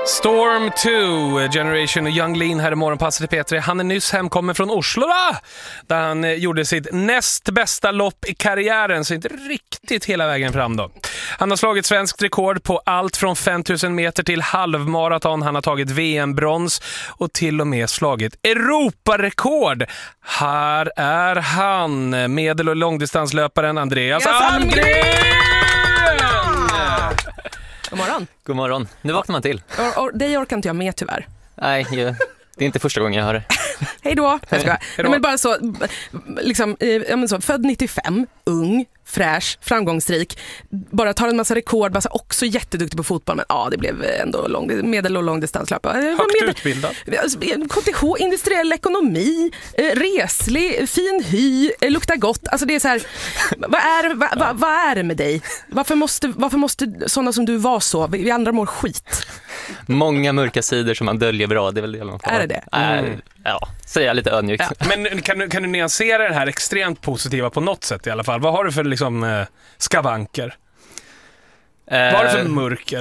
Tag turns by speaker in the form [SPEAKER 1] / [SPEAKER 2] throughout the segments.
[SPEAKER 1] Storm 2, Generation och Yung Lean här i morgonpasset till P3. Han är nyss hemkommen från Oslo där han gjorde sitt näst bästa lopp i karriären, så inte riktigt hela vägen fram då. Han har slagit svenskt rekord på allt från 5000 meter till halvmaraton. Han har tagit VM-brons och till och med slagit Europarekord. Här är han, medel- och långdistanslöparen Andreas Almgren!
[SPEAKER 2] God morgon.
[SPEAKER 3] God morgon. Nu vaknar man till.
[SPEAKER 2] Dig orkar inte jag med tyvärr.
[SPEAKER 3] Nej, det är inte första gången jag hör det.
[SPEAKER 2] Hej då. Men bara så, liksom, född 95, ung, fräsch, framgångsrik, bara tar en massa rekord, bara också jätteduktig på fotboll, men det blev ändå medel- och långdistanslöpare.
[SPEAKER 1] Högt utbildad.
[SPEAKER 2] KTH, industriell ekonomi, reslig, fin hy, luktar gott. Alltså det är så här, vad är det med dig? Varför måste sådana som du vara så? Vi andra mår skit.
[SPEAKER 3] Många mörka sidor som man döljer bra, det är väl det man får.
[SPEAKER 2] Är det?
[SPEAKER 3] Ja, säger jag lite ödmjukt.
[SPEAKER 1] Ja, men kan du nyansera det här extremt positiva på något sätt i alla fall? Vad har du för liksom skavanker? Vad har du för mörker?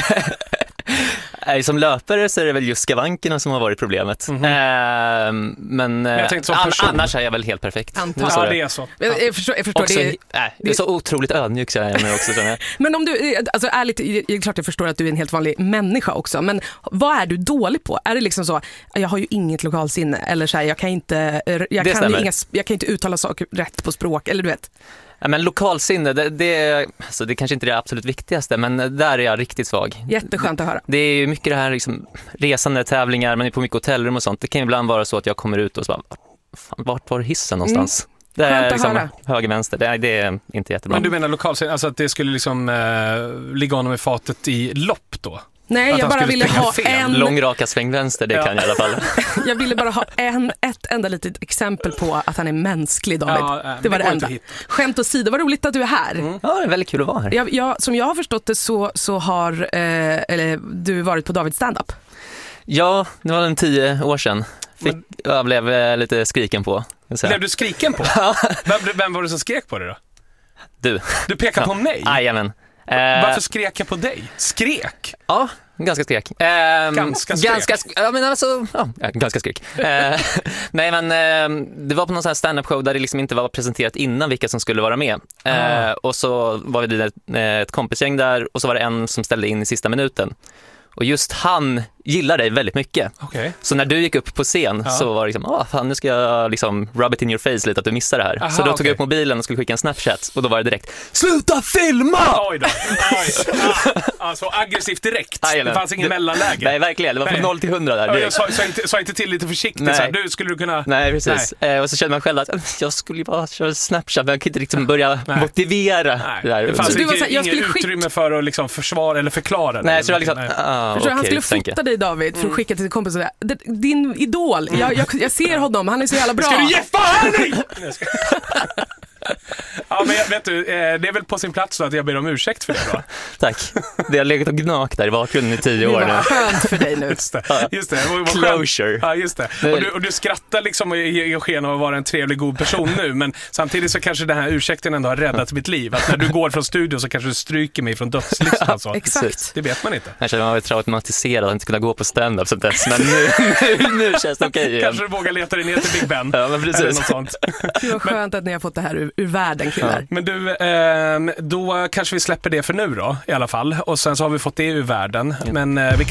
[SPEAKER 3] Som löpare så är det väl just skavankerna som har varit problemet. Men jag tänkte annars är jag väl helt perfekt.
[SPEAKER 1] Ja, det är så.
[SPEAKER 2] Jag förstår
[SPEAKER 3] också, det är så otroligt ödmjuk så jag är också.
[SPEAKER 2] Men om du, alltså ärligt, det är klart jag förstår att du är en helt vanlig människa också, men vad är du dålig på? Är det liksom så, jag har ju inget lokalsinne, eller så här, jag kan inte uttala saker rätt på språk, eller du vet?
[SPEAKER 3] Ja, men lokalsinne, det kanske inte är det absolut viktigaste, men där är jag riktigt svag.
[SPEAKER 2] Jätteskönt att höra.
[SPEAKER 3] Det är ju mycket det här liksom, resande, tävlingar, men på mycket hotellrum och sånt. Det kan ju ibland vara så att jag kommer ut och så bara, fan, vart var hissen någonstans? Det är liksom höger, vänster, det är inte jättebra.
[SPEAKER 1] Men du menar lokalsinne, alltså att det skulle liksom ligga honom i fatet i lopp då?
[SPEAKER 2] Nej, jag bara ville ha en
[SPEAKER 3] långraka sväng vänster, det kan jag i alla fall.
[SPEAKER 2] Jag ville bara ha ett enda litet exempel på att han är mänsklig, David.
[SPEAKER 1] Ja,
[SPEAKER 2] det var det enda. Skämt åsido, vad roligt att du är här.
[SPEAKER 3] Ja, det är väldigt kul att vara här.
[SPEAKER 2] Som jag har förstått det så har du varit på Davids stand-up.
[SPEAKER 3] Ja, det var 10 år sedan. Jag blev lite skriken på.
[SPEAKER 1] Blev du skriken på? Vem var det som skrek på dig då? Du pekar på mig?
[SPEAKER 3] Jajamän.
[SPEAKER 1] Varför skrek jag på dig? Skrek?
[SPEAKER 3] Ja, ganska skrek.
[SPEAKER 1] Ganska
[SPEAKER 3] skrek. Nej, men det var på någon sån här stand-up-show där det liksom inte var presenterat innan vilka som skulle vara med. Och så var vi ett kompisgäng där, och så var det en som ställde in i sista minuten. Och just han gillar dig väldigt mycket.
[SPEAKER 1] Okay.
[SPEAKER 3] Så när du gick upp på scen så var det liksom, fan, nu ska jag liksom rub it in your face lite att du missar det här. Så då tog jag upp mobilen och skulle skicka en Snapchat, och då var det direkt, sluta filma!
[SPEAKER 1] Oj då. Så aggressivt direkt. Det fanns ingen mellanläge.
[SPEAKER 3] Nej, verkligen. Det var från 0 till 100 där.
[SPEAKER 1] Jag sa inte till lite försiktigt. Så här, skulle du kunna...
[SPEAKER 3] Nej, precis. Och så kände man själv att jag skulle bara köra Snapchat, men jag kan inte liksom börja motivera det där.
[SPEAKER 1] Det fanns inget utrymme för att liksom försvara eller förklara det.
[SPEAKER 3] Nej, så det var liksom...
[SPEAKER 2] han skulle fota dig, David, för att skicka till sin kompis. Din idol, jag ser honom, han är så jävla bra.
[SPEAKER 1] Ska du ge fan dig? Ja, men vet du, det är väl på sin plats då att jag ber om ursäkt för det då.
[SPEAKER 3] Tack. Det har legat och gnagt där i bakgrunden i 10 år nu.
[SPEAKER 2] Det var skönt för dig nu.
[SPEAKER 1] Just det.
[SPEAKER 3] Closure.
[SPEAKER 1] Ja, just det. Och du skrattar liksom och ger sken av att vara en trevlig, god person nu, men samtidigt så kanske den här ursäkten ändå har räddat mitt liv. Att när du går från studion så kanske du stryker mig från dödslistan. Så.
[SPEAKER 2] Exakt.
[SPEAKER 1] Det vet man inte.
[SPEAKER 3] Jag känner mig traumatiserad att inte kunna gå på stand-up så dess, men nu känns det okej igen.
[SPEAKER 1] Kanske du vågar leta dig ner till Big Ben.
[SPEAKER 3] Ja, men precis.
[SPEAKER 1] Eller något sånt.
[SPEAKER 2] Det var skönt att ni har fått det här ur världen, killar.
[SPEAKER 1] Ja. Men du, då kanske vi släpper det för nu då, i alla fall. Och sen så har vi fått det ur världen. Men